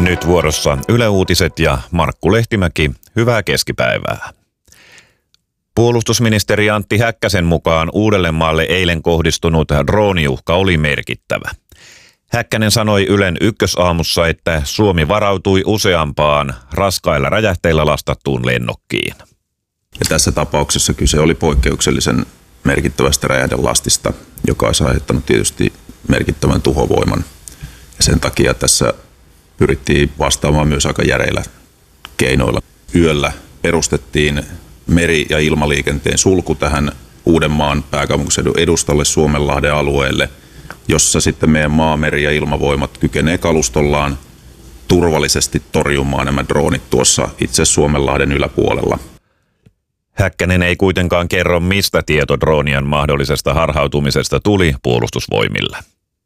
Nyt vuorossa Yle Uutiset ja Markku Lehtimäki. Hyvää keskipäivää. Puolustusministeri Antti Häkkäsen mukaan Uudellemaalle eilen kohdistunut drooniuhka oli merkittävä. Häkkänen sanoi Ylen Ykkösaamussa, että Suomi varautui useampaan raskailla räjähteillä lastattuun lennokkiin. Ja tässä tapauksessa kyse oli poikkeuksellisen merkittävästä räjähdelastista, joka olisi aiheuttanut tietysti merkittävän tuhovoiman. Ja sen takia tässä pyrittiin vastaamaan myös aika järeillä keinoilla. Yöllä perustettiin meri- ja ilmaliikenteen sulku tähän Uudenmaan pääkaupunkiseudun edustalle Suomenlahden alueelle, jossa sitten meidän maa-, meri- ja ilmavoimat kykenee kalustollaan turvallisesti torjumaan nämä droonit tuossa itse Suomenlahden yläpuolella. Häkkänen ei kuitenkaan kerro, mistä tieto droonien mahdollisesta harhautumisesta tuli Puolustusvoimille.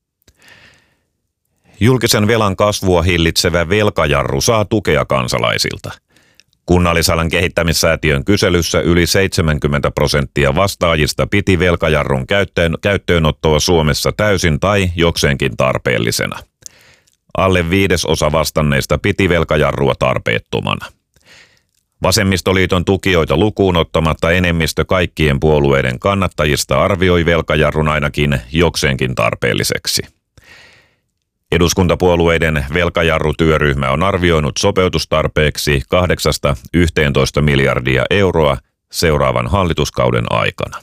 Julkisen velan kasvua hillitsevä velkajarru saa tukea kansalaisilta. Kunnallisalan kehittämissäätiön kyselyssä yli 70% vastaajista piti velkajarrun käyttöönottoa Suomessa täysin tai jokseenkin tarpeellisena. Alle 1/5 vastanneista piti velkajarrua tarpeettomana. Vasemmistoliiton tukijoita lukuun ottamatta enemmistö kaikkien puolueiden kannattajista arvioi velkajarrun ainakin jokseenkin tarpeelliseksi. Eduskuntapuolueiden velkajarrutyöryhmä on arvioinut sopeutustarpeeksi 8–11 miljardia euroa seuraavan hallituskauden aikana.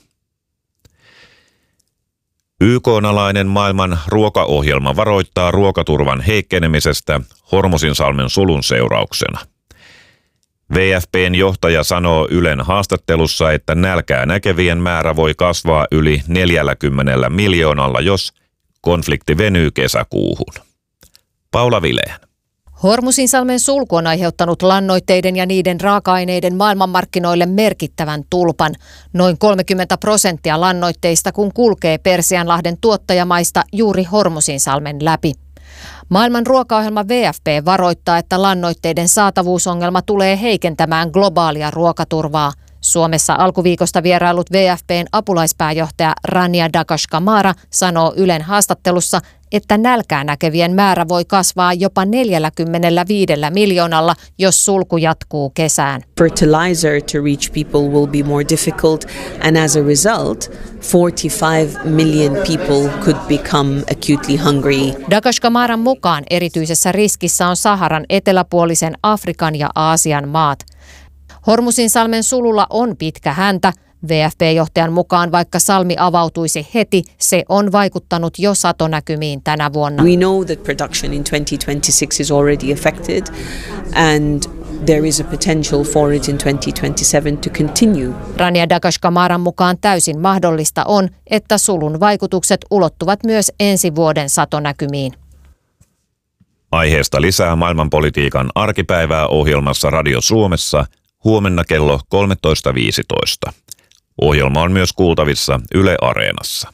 YK:n-alainen maailman ruokaohjelma varoittaa ruokaturvan heikkenemisestä Hormuzinsalmen sulun seurauksena. WFP:n johtaja sanoo Ylen haastattelussa, että nälkää näkevien määrä voi kasvaa yli 40 miljoonalla, jos konflikti venyy kesäkuuhun. Paula Vileen. Hormuzinsalmen sulku on aiheuttanut lannoitteiden ja niiden raaka-aineiden maailmanmarkkinoille merkittävän tulpan. Noin 30% lannoitteista kun kulkee Persianlahden tuottajamaista juuri Hormuzinsalmen läpi. Maailman ruokaohjelma WFP varoittaa, että lannoitteiden saatavuusongelma tulee heikentämään globaalia ruokaturvaa. Suomessa alkuviikosta vierailut WFP:n apulaispääjohtaja Rania Dakashkamara sanoo Ylen haastattelussa, että nälkää näkevien määrä voi kasvaa jopa 45 miljoonalla, jos sulku jatkuu kesään. Fertilizer to reach people will be more difficult, and as a result, 45 million people could become acutely hungry. Dakashkamaran mukaan erityisessä riskissä on Saharan eteläpuolisen Afrikan ja Aasian maat. Hormuzinsalmen sululla on pitkä häntä. WFP-johtajan mukaan vaikka salmi avautuisi heti, se on vaikuttanut jo satonäkymiin tänä vuonna. We know that production in 2026 is already affected and there is a potential for it in 2027 to continue. Rania Dakashkamaran mukaan täysin mahdollista on, että sulun vaikutukset ulottuvat myös ensi vuoden satonäkymiin. Aiheesta lisää maailmanpolitiikan arkipäivää ohjelmassa Radio Suomessa huomenna kello 13.15. Ohjelma on myös kuultavissa Yle Areenassa.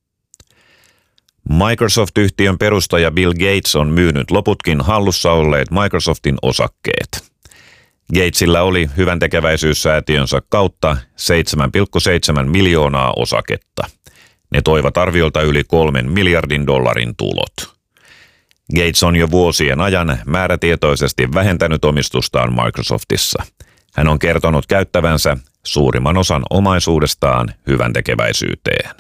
Microsoft-yhtiön perustaja Bill Gates on myynyt loputkin hallussa olleet Microsoftin osakkeet. Gatesillä oli hyväntekeväisyyssäätiönsä kautta 7,7 miljoonaa osaketta. Ne toivat arviolta yli $3 miljardin tulot. Gates on jo vuosien ajan määrätietoisesti vähentänyt omistustaan Microsoftissa. Hän on kertonut käyttävänsä suurimman osan omaisuudestaan hyväntekeväisyyteen.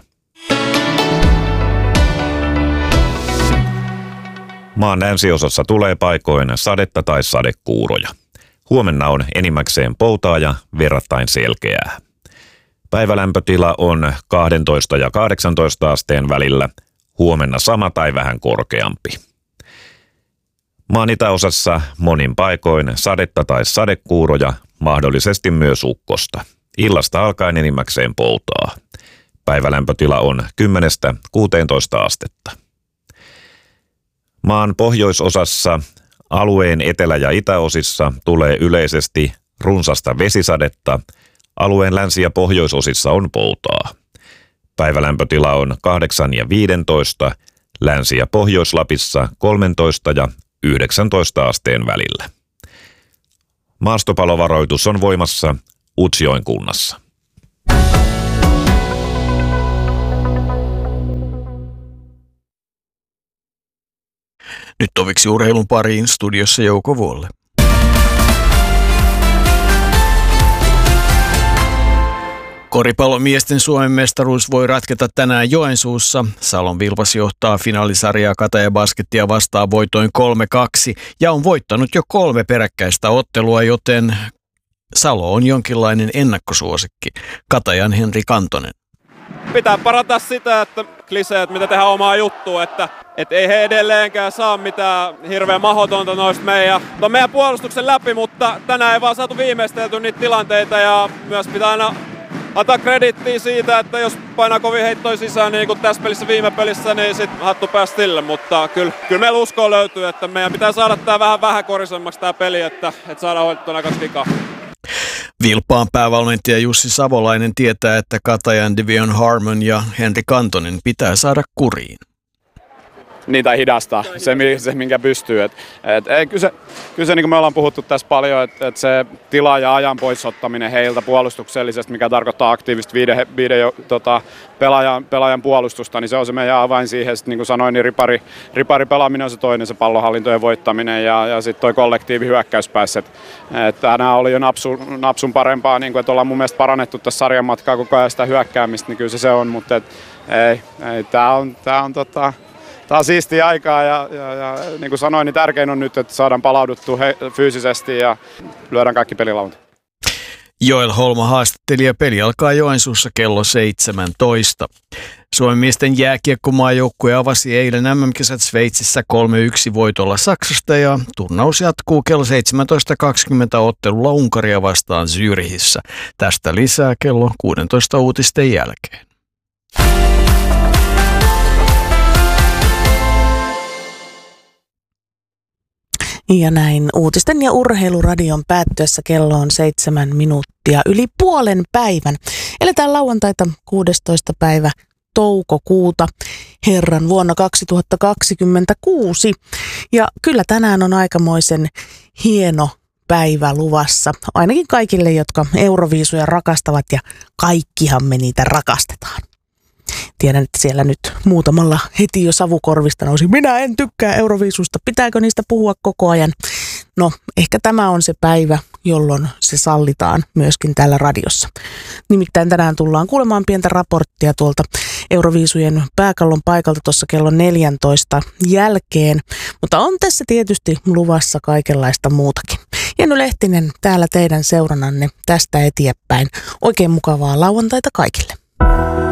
Maan länsiosassa tulee paikoin sadetta tai sadekuuroja. Huomenna on enimmäkseen poutaa ja verrattain selkeää. Päivälämpötila on 12 ja 18 asteen välillä, huomenna sama tai vähän korkeampi. Maan itäosassa monin paikoin sadetta tai sadekuuroja, mahdollisesti myös ukkosta. Illasta alkaen enimmäkseen poutaa. Päivälämpötila on 10–16 astetta. Maan pohjoisosassa, alueen etelä- ja itäosissa tulee yleisesti runsasta vesisadetta. Alueen länsi- ja pohjoisosissa on poutaa. Päivälämpötila on 8 ja 15, Länsi- ja Pohjois-Lapissa 13 ja 19 asteen välillä. Maastopalovaroitus on voimassa Utsjoen kunnassa. Nyt toviksi urheilun pariin studiossa Jouko Vuolle. Koripallomiesten Suomen mestaruus voi ratketa tänään Joensuussa. Salon Vilpas johtaa finaalisarjaa Kataja Baskettia vastaan voitoin 3-2 ja on voittanut jo 3 peräkkäistä ottelua, joten Salo on jonkinlainen ennakkosuosikki. Katajan Henri Kantonen. Pitää parantaa sitä, että kliseet, mitä tehdään omaa juttua, että ei he edelleenkään saa mitään hirveän mahdotonta noista meidän puolustuksen läpi, mutta tänään ei vaan saatu viimeistelty niitä tilanteita ja myös pitää aina antaa krediittiä siitä, että jos painaa kovin heittoja sisään, niin kuin tässä pelissä viime pelissä, niin sitten hattu pääsi sille, mutta kyllä meillä uskoa löytyy, että meidän pitää saada tämä vähän korisemmaksi tämä peli, että saadaan hoidettua nämä 2 vikaa. Vilpaan päävalmentaja Jussi Savolainen tietää, että Katajan Devion Harmon ja Henri Kantonen pitää saada kuriin. Niin, tai hidastaa, se minkä pystyy. Kyllä se niin kuin me ollaan puhuttu tässä paljon, että se tila ja ajan poisottaminen heiltä puolustuksellisesti, mikä tarkoittaa aktiivista viiden pelaajan puolustusta, niin se on se meidän avain siihen. Sitten, niin kuin sanoin, niin ripari pelaaminen on se toinen, se pallonhallintojen voittaminen ja sitten toi kollektiivi hyökkäyspäässä. Tänään oli jo napsun parempaa, niin kuin, että ollaan mun mielestä parannettu tässä sarjan matkaa koko ajan sitä hyökkäämistä, niin kyllä se on, mutta Tämä on siistiä aikaa ja niin kuin sanoin, niin tärkein on nyt, että saadaan palauduttua fyysisesti ja lyödään kaikki pelilauta. Joel Holma haastatteli ja peli alkaa Joensuussa kello 17. Suomen miesten jääkiekkomaajoukkue avasi eilen MM-kisat Sveitsissä 3-1 voitolla Saksasta ja turnaus jatkuu kello 17.20 ottelulla Unkaria vastaan Zürichissä. Tästä lisää kello 16 uutisten jälkeen. Ja näin uutisten ja urheiluradion päättyessä kello on 7 minuuttia yli puolen päivän. Eletään lauantaita 16. päivä toukokuuta herran vuonna 2026. Ja kyllä tänään on aikamoisen hieno päivä luvassa. Ainakin kaikille, jotka Euroviisuja rakastavat ja kaikkihan me niitä rakastetaan. Tiedän, että siellä nyt muutamalla heti jo savukorvista nousi. Minä en tykkää Euroviisusta. Pitääkö niistä puhua koko ajan? No, ehkä tämä on se päivä, jolloin se sallitaan myöskin täällä radiossa. Nimittäin tänään tullaan kuulemaan pientä raporttia tuolta Euroviisujen pääkallon paikalta tuossa kello 14 jälkeen. Mutta on tässä tietysti luvassa kaikenlaista muutakin. Jenny Lehtinen täällä teidän seurannanne tästä eteenpäin. Oikein mukavaa lauantaita kaikille.